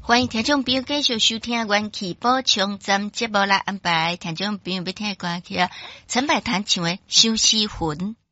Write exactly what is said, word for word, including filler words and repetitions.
欢迎听众朋友继续收听元气补充站节目来安排听众朋友要听的歌曲啊，陈百潭唱的《相思魂》。